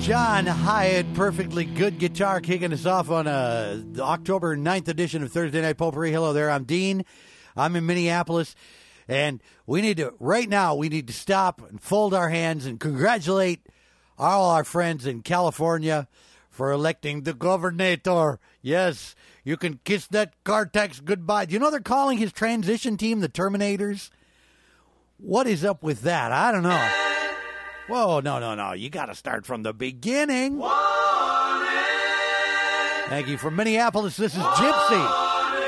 John Hyatt, perfectly good guitar, kicking us off on the October 9th edition of Thursday Night Potpourri. Hello there, I'm Dean. I'm in Minneapolis, and we need to stop and fold our hands and congratulate all our friends in California for electing the governor. Yes, you can kiss that Cartex goodbye. Do you know they're calling his transition team the Terminators? What is up with that? I don't know. Whoa, no. You got to start from the beginning. Warning. Thank you. From Minneapolis, this is Gypsy.